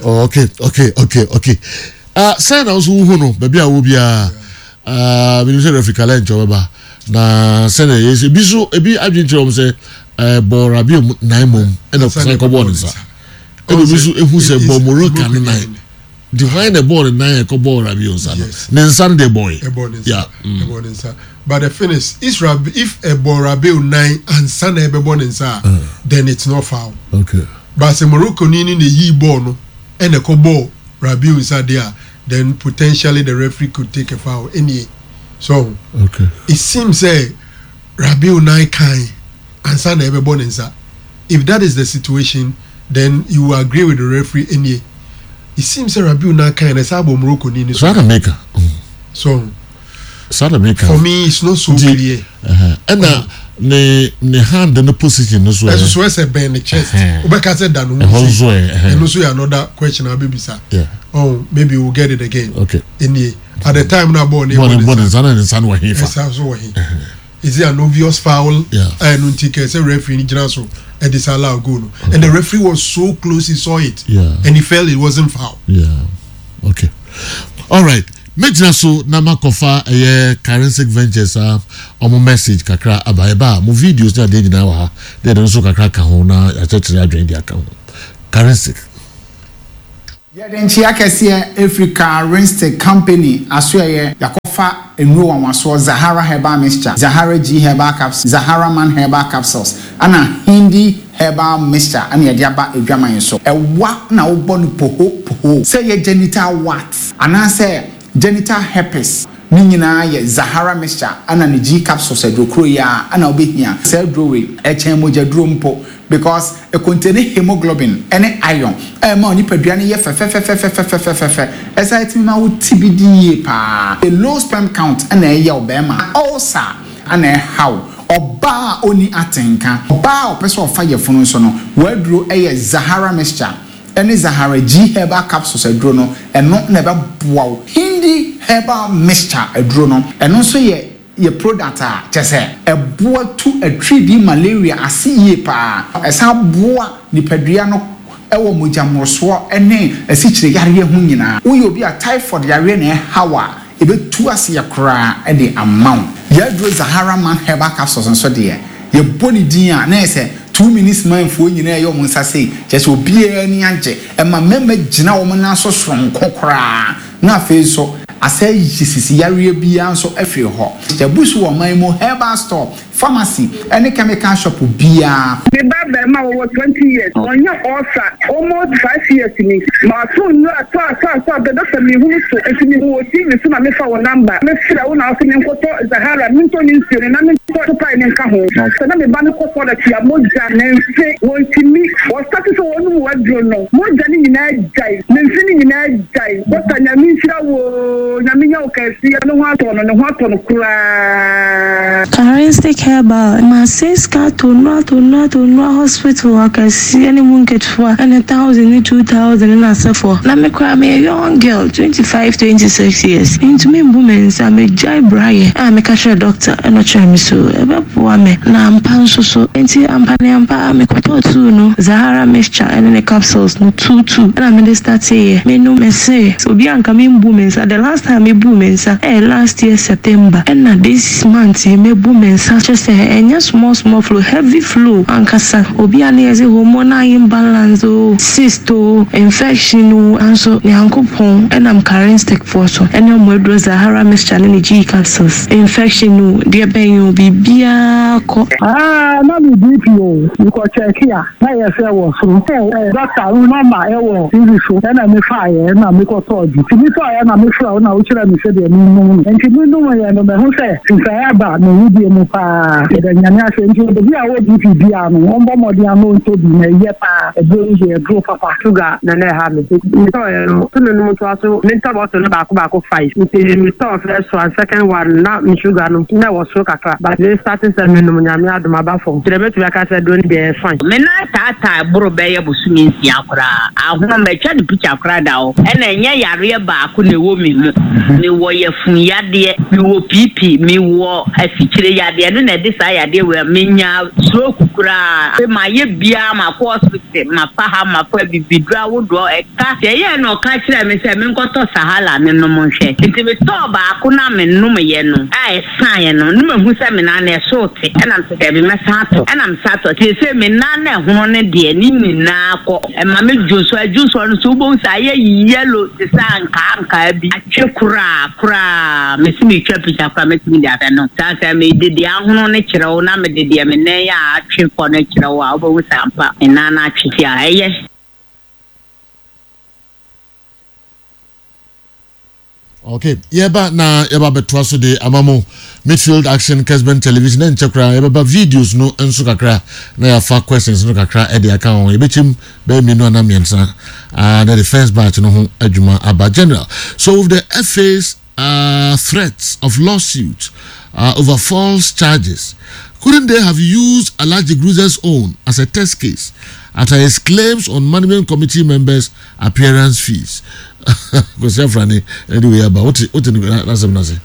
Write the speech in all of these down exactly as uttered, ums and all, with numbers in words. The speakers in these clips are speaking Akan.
Oh, okay, okay, okay, okay. Uh, sign also who know, baby, I will be a uh, Minister of Africa Land job. Na send a yes, bisu, a bit adventure, say, uh, Borabi nine mum, and of Sanko Bonza. And bisu, who said Bomoroka nine. Define a board in nine, a cobor rabios, then Sunday boy. Yeah, but the finish is Rab if a Borabil nine and Sunday born in Sa, then it's not foul. Okay. But a Morocco in the ye born and a cobo Rabil is there, then potentially the referee could take a foul any. So, okay. It seems a Rabil nine kind and Sunday born in Sa. If that is the situation, then you agree with the referee any. It seems that Rabiu na kind of sabo Morocco ni so that make so so that make for me it's not so clear. Uh-huh. And now the the hand in the position as well. As so as a bend the chest. Obeka said that no. And also another question I baby sir. Yeah. Oh, maybe we'll get it again. Okay. In the at the time now born born born in San and San wa here. Is it an obvious foul? Yeah. I don't think a referee in general so and disallow goal. Okay. And the referee was so close he saw it. Yeah. And he felt it wasn't foul. Yeah. Okay. All right. Mejina so na makofa eh Currency Ventures ah omo message kakra abaeba mo videos na dey nyina wa ha dey don so kakra ka ho na achechire adwen dia ka ho Currency Yadenchi akese Africa Renstek Company aso ye yakofa enro wanwaso Zahara Herbal Mixture, Zahara G Herbal Capsules, Zahara Man Herbal Capsules, ana Hindi Herbal Mixture, ana yadiaba edwaman so. Ewa na wo no poho poho. Say ye genital what? Ana say genital herpes. Ni nyina ye Zahara Mixture, ana ni G Capsules edokro ya, ana obehia. Say drowe echen moja dro mpo. Because it contains hemoglobin and iron. Eh, man, you put your ye fe fe fe fe fe fe fe fe fe fe. As I tell you, T B D pa. A low sperm count and a yaw bema. Also, and a how. Oba only atenka. Oba or person of fire for no sono. Where drew a Zahara Mixture. Any Zahara G Herbal Capsules a drono. And not never wow. Hindi Herbal Mixture a drono. And also ye. Your product ah just say a boy to a three D malaria asi ye pa esa boa ni pedua no ewo mojamroso ene asichire yare hu nyina wo ye obi a typhoid yare na hawa ebetu ase yakra e de amount ya dro Zahara Man Herbal Capsules nso de ye boni din a na say two minutes man fo nyina ye omo nsase just obi ani age e ma mema gina wo na so soron kokora na fe so asay sisi yare bia so afre ho jabusu wo man mo herbal store pharmacy any chemical shop bia the baba ma wo twenty years on your offer almost five years ni ma so no ato ato ato the doctor me hu so etimi wo ti me so na me fa wo number me fira wo na so me nkoto Zahara me to ni nsire na me to pa ni nka ho so na me ba me ko for the tia moja na nse wo timi wo start so wo no wo adro no moja ni nyina jai me nse ni nyina jai wo tanya mi fira wo nyaminya okasi no ho ato no no ho ato no kura Currency Herbal Maseska to no to no to no hospital okasi any munket for any thousand two thousand na sefo na me kwa me young girl twenty-five twenty-six years into me women say me jai braye ah me catch a doctor and not try me so ebe po me na ampa so so enti ampa ne ampa me kwato tu no Zahara Mixture and the capsules no two two na me start say me no me say so bi anka me women say the last time me women say eh last year September and na this month me women say just say enya small small flow heavy flow ankasa obi ani eze hormonal imbalance o cyst o infection o and so nyankopon and am Currency for so and am we Zahara Mixture and G capsules infection o de ben yo bibia ko ah na me B P o you go check here na ye say wo so eh doctor no number e wo TV so na me fa ye na me ko so di ti mi fa ye na me fra na o kira me se de mi nu enti mi nu ye no me ho se nfa ya ba me wi di mu pa de nyame ase enti de bi a wo B P bia no on bo modi an no to bi na ye pa e do ye grow papa sugar na na ha me mi to ye no to no mo to aso me ta bo to no ba ko ba ko five mi mi to first one second one na mi sugar no na wo so kakra but they starting se me no nyame adoma ba fo de betu ya ka se do ni be fine me na ta ta buru be ye busumi nsia akra ahoma me twa de picture akra da o e na nya yare ba ko na wo mi mu ni wo ye fun yade mi wo pp mi wo afikire yade no na say this I dey we menya stroke kura ma ye bia ma hospital ma fa ha ma fa bibidra wo do e ka ye ye no ka kire me say me nkoto sahala me no mo hwe nti me to ba ko na me no me ye no ai san ye no no me hu say me na na so te e na me say be me sato e na me sato te say me na na ho ne de ni ni na ko e ma me joso ajuso no so bo say ye yellow te san ka ka bi atwe kura kura me si me twa picture kwa me mi da no sa sa me de de ahono ne kire wo na me de de me ne ya atwe fo ne kire wo a wo sampa e na na atwe ya eye. Okay, yeba na yeba betwa so de amamo midfield action Kesben television en chekra yeba ba videos no enso kakra na ya fa questions no kakra e de aka on yebechim be mi no na miensa ah the defense batch no ho adwuma aba general. So with the F A's uh, threats of lawsuit uh, over false charges, couldn't they have used Alhaji Gruza's own as a test case after his claims on management committee members' appearance fees? Because Franny, anyway, about what what that's what say.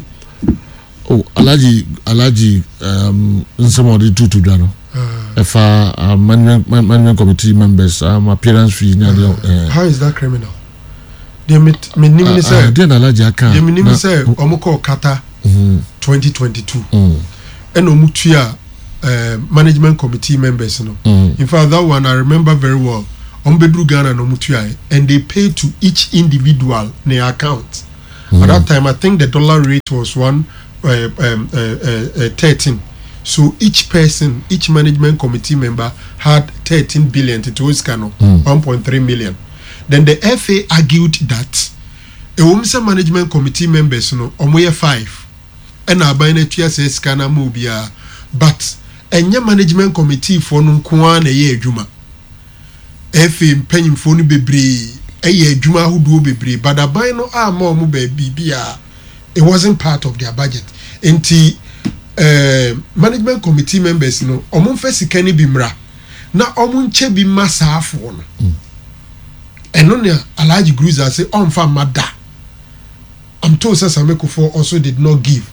Oh, Alhaji Alhaji um some of the two to Dano. If uh, uh management management committee members um appearance fee. Uh, how is that criminal? They met me name say. Then Alhaji aka. They name say omoko kata twenty twenty-two. And omutua management committee members no. In fact, that one I remember very well. Ombedru Ghana no mutuai, and they pay to each individual their account. Mm. At that time, I think the dollar rate was one uh, um, uh, uh, uh, thirteen. So each person, each management committee member had thirteen billion to its cano, mm. one point three million. Then the F A argued that a women's management committee members no omoye five, and our binary says cana mubia, but any management committee for no kwan a year juma. F A mpanyimfo no bebre eye adwuma ahodo bebre but aban no ama omo ba bibia it wasn't part of their budget. Enti uh, management committee members no omo mfa sika ni bi mra na omo nche bi masaafo no eno ne Alhaji Gruza say onfa mada. I'm told say Samekofo also did not give.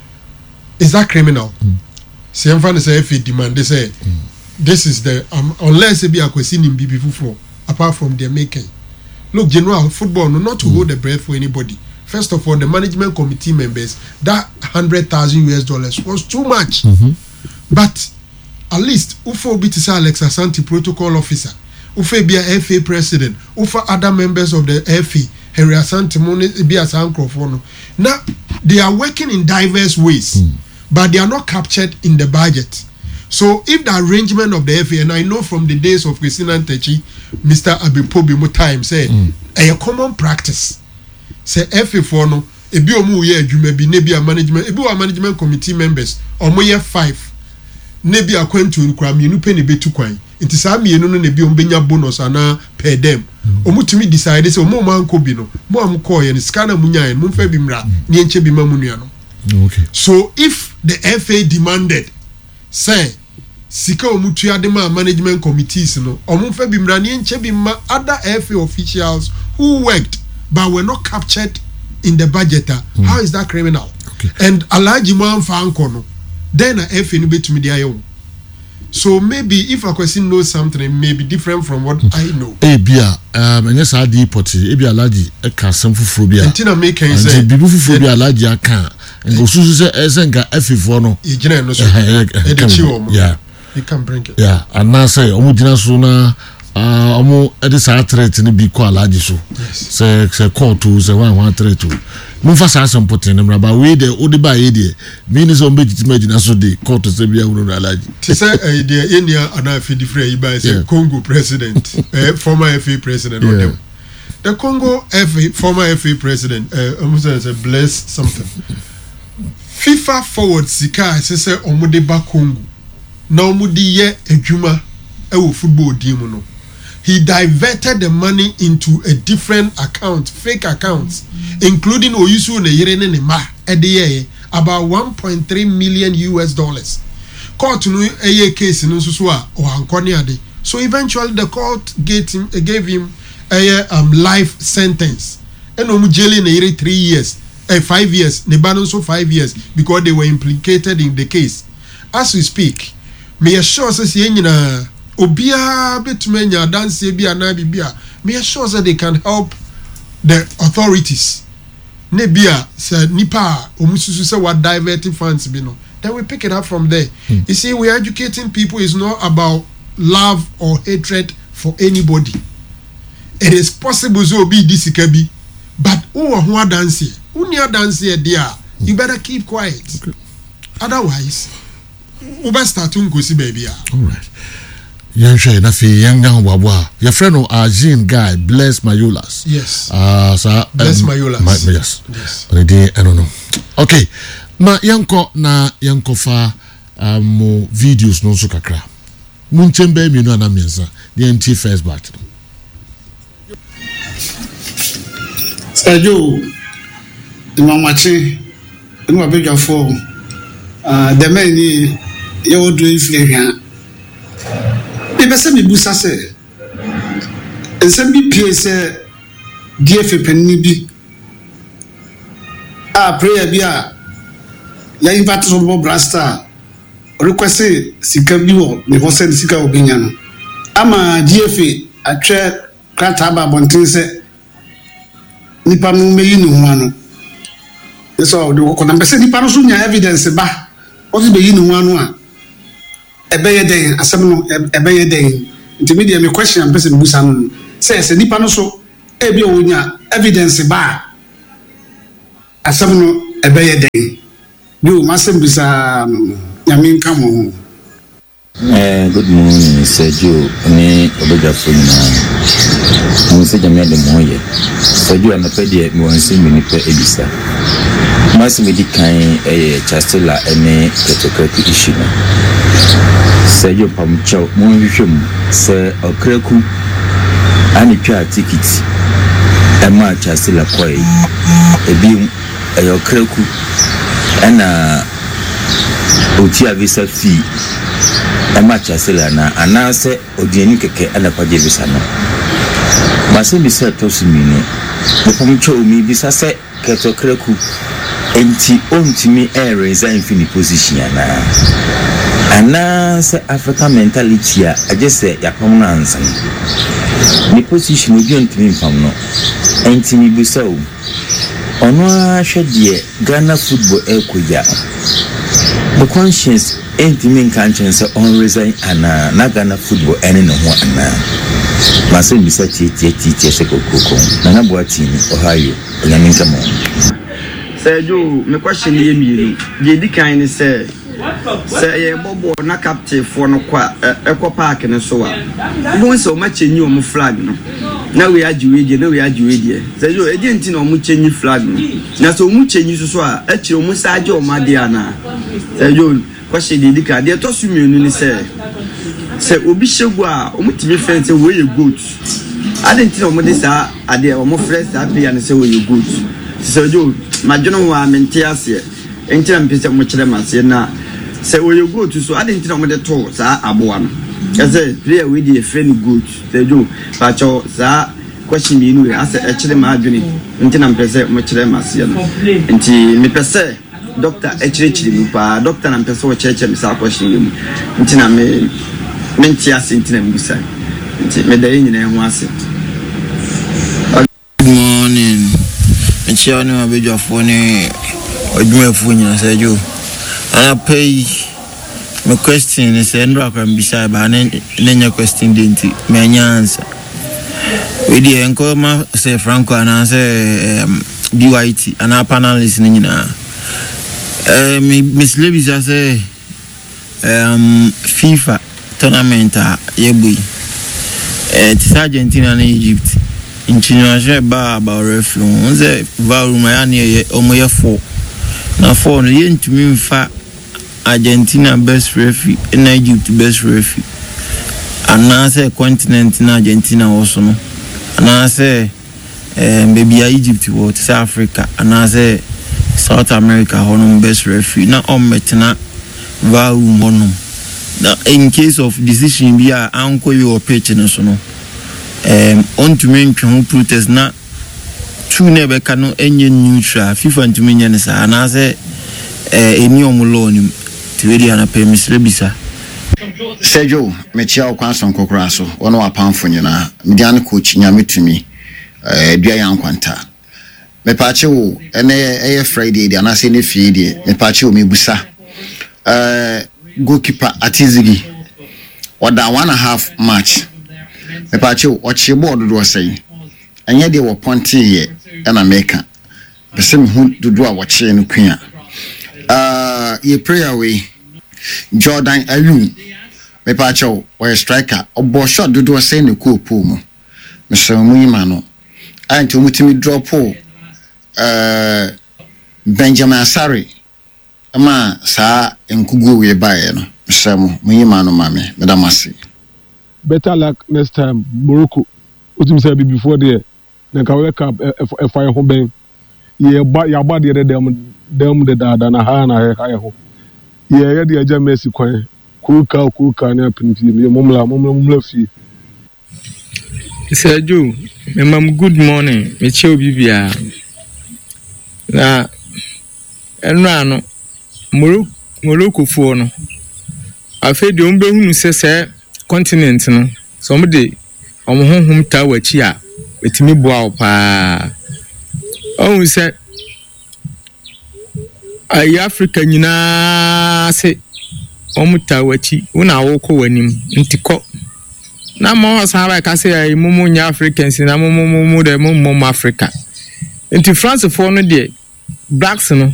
Is that criminal? Mm. See mfa say F A demand they say mm. This is the um, unless it be a question in B B fufu apart from their making. Look, general football no not to mm. hold the breath for anybody. First of all, the management committee members that hundred thousand U S dollars was too much. Mm-hmm. But at least Ufo Bitisa Alex Asante protocol officer, Ufe be a F A president, Ufa other members of the F A, Henry Asante Moni be a Sankrofono. Now they are working in diverse ways, mm. but they are not captured in the budget. So if the arrangement of the F A, and I know from the days of Christina Ntechi, Mister Abipobi mo time say mm. a common practice. Say F A for no, e bi omu ye adwuma bi ne bi a management, e bi wa management committee members, omo ye five. Ne bi akwantu nkura mienu pe ne betu kwan. Nti saa mienu no ne bi omo benya bonus ana per dem. Omo tumi decide say omo man ko bi no. Mo am call ye ne scanner munya ye, mo mfa bi mra, ne enche bi ma munua no. Okay. So if the F A demanded say sika omutua de ma management committees no omumfa bi mrani enche bi ma other F A officials who worked but were not captured in the budget. Mm. How is that criminal? Okay. And Alhaji man fa anko no then a F A no betumi de ayo. So maybe if a question knows something it may be different from what mm. I know. Eh bia um enya sa di poti e bia Alhaji e ka sem fufuru bia entina make can say bibu fufuru bia Alhaji aka ngosusu se esenga F A for no e gina no so e de chiwo. Yeah. You can bring it. Yeah, and now say omu jina so na ah omu e dey say threat ni bi ko Alhaji so. Say say call to say one one threat to. No fa say some put in them but we dey odi ba ye dey. Me ni so mbe jitima jina so dey call to say bia wuro Alhaji. Ti say eh dey enia ana fi di free ba say Congo president, eh former F A president or them. The Congo F A former F A president eh almost say bless something. FIFA forward sika say say omu dey ba Congo. Now mudi ye ejuma ewo football team no. He diverted the money into a different account, fake accounts, including Oyusu ne Irene ne ma edeye about one point three million U S dollars. Court no eye case no so a o ankoni ade. So eventually the court gave him gave him a um life sentence. And omu jailing ne ire three years, eh five years, ne ban so five years because they were implicated in the case. as we speak me sure say say nyina obia betumanya dance bi ana bibia me sure say they can help the authorities ne bia say nipa omususu say what diverting funds bi no then we pick it up from there. Hmm. You see, we educating people is not about love or hatred for anybody. It is possible to be this kabi, but who who dance here? Who near dance here, dear? You better keep quiet. Okay. Otherwise, we better start to go see baby. All right. Young Shay, Nafi, young Wabwa. Your friend of Arjun guy, Bless Mayolas. Yes. Uh, so, Bless um, Mayolas. My, yes. Yes. I don't know. Okay. Ma yanko na yanko fa um, videos no so kakra. Munchembe mi no anamiensa. The N T first battle. Sajo, Mamachi, and what big for uh the many you do influence. Maybe some busa say, and some be P S D F penny be. Ah, prayer be a ya invite some more blaster request sika bi wo me ho send sika obinya no ama G F A atwe krata ba bonten se nipa no meyi no ho ano so de ko na pese nipa no so nya evidence ba o se beyi no ho ano a ebe ye den asem no ebe ye den intermediate me question am pese busa no say se nipa no so e bi o nya evidence ba asem no ebe ye den you must be some Yamin Kamo. Eh, good morning, Sergio. Me, Obega Funa. I will say, Jamia de Moye. Sergio, I'm a pedia, me want to see me per Elisa. Mass Medicain, a Chastela, and a catocratic issue. Sergio Pamcho, Monjum, Sir Okreku, and a chair ticket. A march Chastela Quay, a beam, a Okreku. And uh, Utia visa fee a match as Selana, and I say Odianicake and a Pajavisano. Massimi Missa Tosimino, the Pomcho me visa set Cato Creku, and T own to me air resign fini position. And now say African mentality, I just say Yapon answer. The position will be to me from no, and Timmy Bissau. Ono shedie Ghana football ekuya. The conscience ain't mean conscience on resign and na Ghana football any no ho ana. Mase misa titi titi seko koko. Na boati ni Ohio onyaminka mo. Say you me question ye mi. Ye di kan ni say say ye bobo na captive for no kwa ekwa park ne so a. Won say o ma chenyi o mu flag no. Na we ajuwe na we ajuwe die say yo agent na omu chenyi flag no na so omu chenyi so so a akire omu saaje o ma dia na say yo kwashe di dika de to su mienu ni say say obi shegu a omu timi friend say we ye goat adenti na omu de sa ade omu friend sa pe ya na say we ye goat say yo majono wa mente ase entira mpese omu kire mase na say we ye goat so adenti na omu de to sa aboa no say player we dey friend good say you but za question me nu as e kire ma adwene nti na mpese mo kire ma se no nti me pese doctor e kire kire mu pa doctor na mpese wo kire kire me sa question mu nti na me menti ase nti na mbisa nti me da yin na ho ase. Good morning. Nti oni ma bedwafo ni odwumafo nyina say you ana pay. My question is Andrew can be shy, but then your question didn't me answer. We did encourage say Franco and answer B Y T and our panel listening now. Miss Levis say um FIFA tournament yebu. It's Argentina and Egypt. In China, ba about referee. On the value my near omoya four. Now four no yen to me fa. Argentina best referee and Egypt best referee. And now say continent in Argentina also no. And I say um, baby Egypt or South Africa. And I say South America honum best referee. Now on metna value honum. Now in case of decision be a uncle you or pitch no so no. Um on to me who protest na two never cano any neutral FIFA to me and I say eh any omuloni tiwedi anape misre bisa Sergio mechia okwanson kokora so wono apamfo nyina median coach nyametumi eh dua yankwanta mepache wo ene eye Friday dia na se ne fie die mepache wo mebusa eh goalkeeper Atizigi oda one and a half match mepache wo ochi board do say enye de wo ponte ye na meka pese me hu dudu a wo che no kua ah ye prayer we Jordan Ayew mepache wo o striker obo shot dudu say ne ko po mu meso mu yima no anti omutimi drop uh Benjamin Asare ama sa enkugu we bae no mesemo muyima no mame medamasi. Better luck next time Morocco utim say before there na ka wake up e fire ho ben ye ba ya ba de dem dem de dada na ha na ha ho ye ye de aja Messi kwan kuka kuka na pinti me momla momla momla fi Sergio memam good morning me che bibia na enu ano Morocco Morocco fo no afi de ombe hunu sese continent no so mo de omo honhom ta wachi a etimi boa opa ohun se ai Africa nyina se omo ta wachi una woko wanim ntiko na mo sara ka se ai mumu nya Africans na mumu mumu de mumu Africa nti France for no de blacks no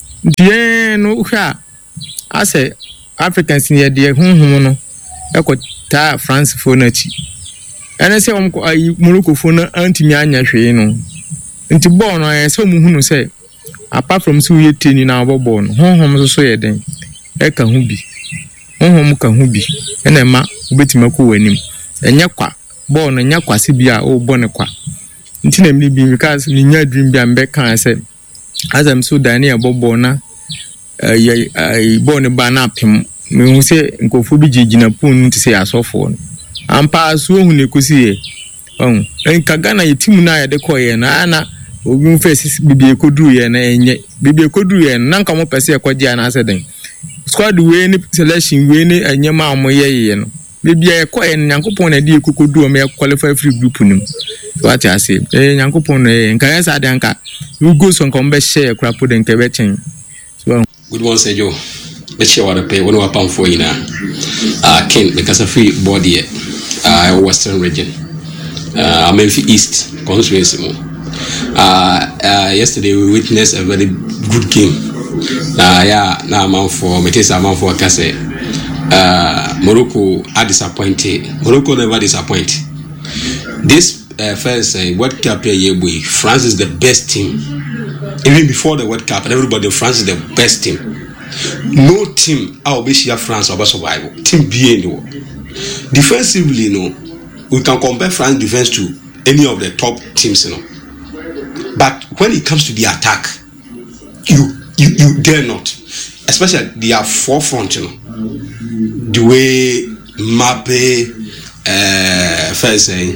die no ha ase Africans ne de honhom no ekota France for no chi ene se omko ai Morocco for no antimi anya hwe no nti ball no e se muhunu se apart from so ye teni na ball no honhom so so ye den e ka hu bi honhom ka hu bi ene ma obetima ko wanim enye kwa ball no nya kwase bi a o bone kwa nti na mi bi because ni nya dream bi ambe kan se azam so Daniel bobo na eh eh ball no ba na pem me hu se nkofo bi gigina pon nti se asofo no ampa so hu ne kosi ye on en kagana ye timu na ye de koye na na ogun face bibi ekodu ye na enye bibi ekodu ye na nka mo pese ekwaje na ase den squad we ni selection we ni enye ma mo ye ye no bibi e koye nyankopon na de ekokodu o me qualify free group nim what I say eh nyankopon eh nka yesa de nka we go so nka mbe share krapo de nka be chen so good one Sergio be share what pay one wapam for ina ah ken because of free body uh western region uh Amenfi East constituency mo uh, uh yesterday we witnessed a very good game uh yeah na man for metesa man for kase uh Morocco are disappointed. Morocco never disappoint. This uh, first uh, World Cup year boy France is the best team even before the World Cup and everybody France is the best team. No team out be share France or survival team B in the world. Defensively no we can compare France defense to any of the top teams, you know. But when it comes to the attack, you you you dare not, especially their forefront, you know. The way Mbappe, uh, first saying,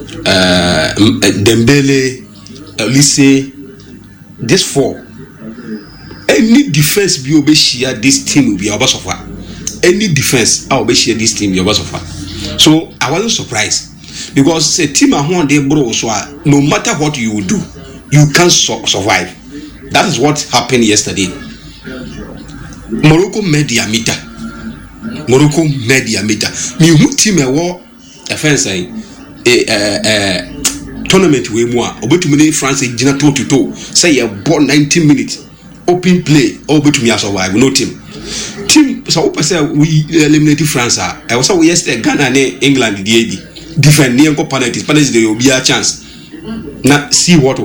uh, Dembele, Elise, this four. Any defense be obey share this team will be our suffer. Any defense I will share this team will be our suffer. So I wasn't surprised because a team at one day bro so no matter what you do, you can't su- survive. That is what happened yesterday. Morocco made their meter. Morocco made their meter. Me who team a war a fence a a tournament we more obetumene France gina toe to toe say a ball ninety minutes open play obetumia survive no team team so we say we eliminated France I was say yesterday Ghana and England the different near penalties penalties there will be a chance now see what